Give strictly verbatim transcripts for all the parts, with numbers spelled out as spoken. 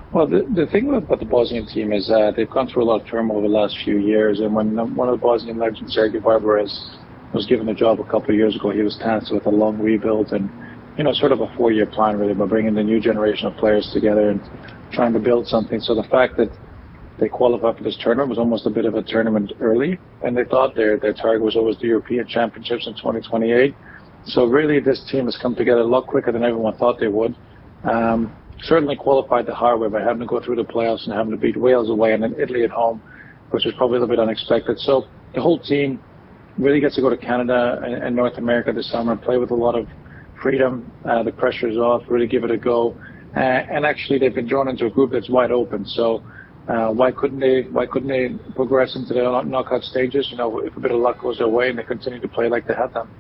Well, the, the thing about the Bosnian team is uh, they've gone through a lot of turmoil over the last few years. And when um, one of the Bosnian legends, Sergei Barbares, was given the job a couple of years ago, he was tasked with a long rebuild and, you know, sort of a four-year plan really, by bringing the new generation of players together and trying to build something. So the fact that they qualified for this tournament was almost a bit of a tournament early, and they thought their their target was always the European Championships in twenty twenty-eight. So really, this team has come together a lot quicker than everyone thought they would. Um, certainly qualified the hard way by having to go through the playoffs and having to beat Wales away and then Italy at home, which was probably a little bit unexpected. So the whole team really gets to go to Canada and, and North America this summer and play with a lot of freedom. Uh, the pressure is off, really give it a go. Uh, and actually, they've been drawn into a group that's wide open. So uh, why couldn't they why couldn't they progress into the knockout stages? You know, if a bit of luck goes their way and they continue to play like they have done.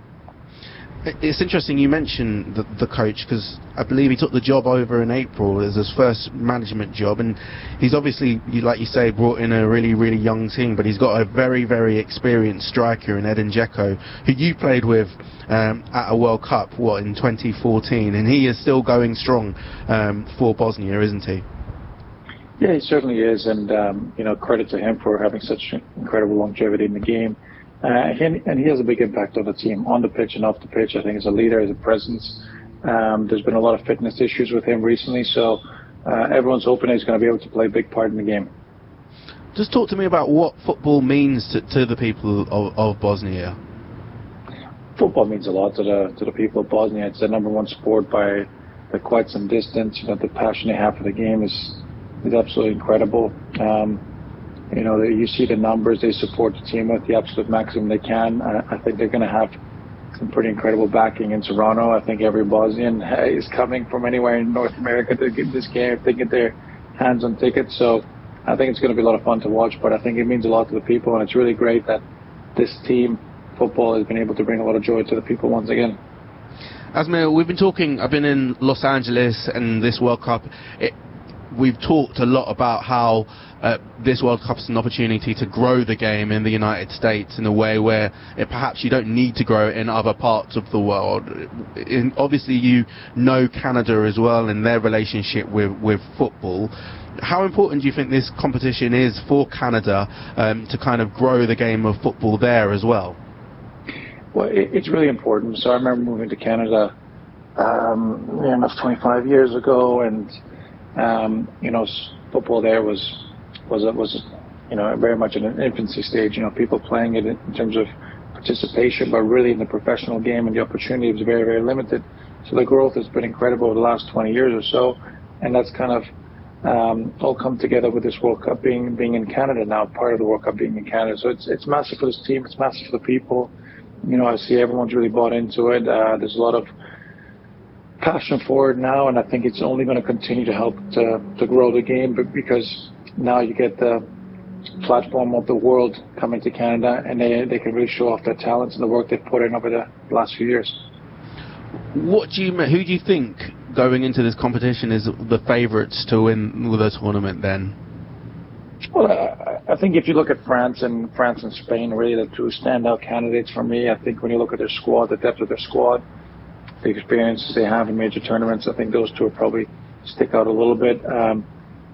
It's interesting you mentioned the, the coach, because I believe he took the job over in April as his first management job, and he's obviously, like you say, brought in a really, really young team, but he's got a very, very experienced striker in Edin Dzeko, who you played with um, at a World Cup, what, in twenty fourteen, and he is still going strong um, for Bosnia, isn't he? Yeah, he certainly is, and um, you know, credit to him for having such incredible longevity in the game. Uh, he, and he has a big impact on the team, on the pitch and off the pitch. I think as a leader, as a presence. Um, there's been a lot of fitness issues with him recently, so uh, everyone's hoping he's going to be able to play a big part in the game. Just talk to me about what football means to, to the people of, of Bosnia. Football means a lot to the to the people of Bosnia. It's the number one sport by, by quite some distance. You know, the passion they have for the game is is absolutely incredible. Um, You know, you see the numbers they support the team with the absolute maximum they can. I, I think they're going to have some pretty incredible backing in Toronto. I think every Bosnian is coming from anywhere in North America to get this game if they get their hands on tickets. So I think it's going to be a lot of fun to watch, but I think it means a lot to the people, and it's really great that this team, football, has been able to bring a lot of joy to the people once again. Asmir, we've been talking, I've been in Los Angeles and this World Cup. It, we've talked a lot about how uh, this World Cup is an opportunity to grow the game in the United States in a way where it, perhaps you don't need to grow it in other parts of the world. In, obviously, you know Canada as well and their relationship with, with football. How important do you think this competition is for Canada um, to kind of grow the game of football there as well? Well, it, it's really important. So I remember moving to Canada um, almost twenty-five years ago, and Um, you know, football there was was was you know very much in an infancy stage. You know, people playing it in terms of participation, but really in the professional game, and the opportunity was very very limited. So the growth has been incredible over the last twenty years or so, and that's kind of um, all come together with this World Cup being being in Canada now, part of the World Cup being in Canada. So it's it's massive for this team, it's massive for the people. You know, I see everyone's really bought into it. Uh, there's a lot of passion for it now, and I think it's only going to continue to help to, to grow the game, but because now you get the platform of the world coming to Canada, and they they can really show off their talents and the work they've put in over the last few years. What do you who do you think going into this competition is the favourites to win the tournament then? Well, I, I think if you look at France and France and Spain, really the two standout candidates for me. I think when you look at their squad, the depth of their squad, the experiences they have in major tournaments, I think those two will probably stick out a little bit. Um,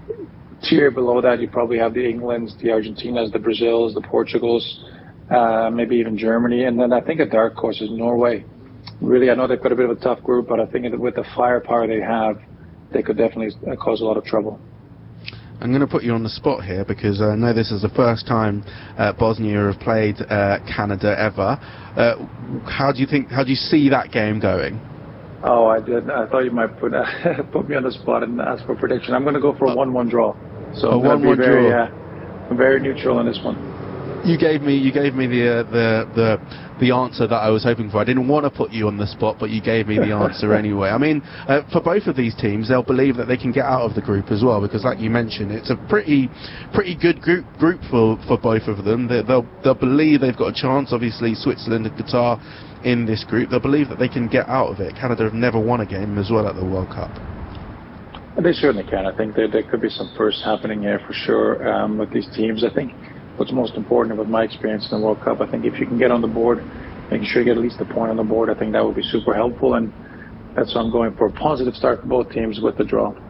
tier below that, you probably have the Englands, the Argentinas, the Brazils, the Portugals, uh, maybe even Germany. And then I think a dark horse is Norway. Really, I know they've got a bit of a tough group, but I think with the firepower they have, they could definitely cause a lot of trouble. I'm going to put you on the spot here because I know this is the first time uh, Bosnia have played uh, Canada ever. Uh, how do you think? How do you see that game going? Oh, I did. I thought you might put uh, put me on the spot and ask for a prediction. I'm going to go for a one-one draw. So a I'm going to be very, draw. uh, I'm very neutral on this one. You gave me you gave me the uh, the the the answer that I was hoping for. I didn't want to put you on the spot, but you gave me the answer anyway. I mean, uh, for both of these teams, they'll believe that they can get out of the group as well, because, like you mentioned, it's a pretty pretty good group group for for both of them. They, they'll they'll believe they've got a chance. Obviously, Switzerland and Qatar in this group. They'll believe that they can get out of it. Canada have never won a game as well at the World Cup. They certainly can. I think there there could be some firsts happening here for sure um, with these teams. I think what's most important with my experience in the World Cup, I think if you can get on the board, making sure you get at least a point on the board, I think that would be super helpful, and that's why I'm going for a positive start for both teams with the draw.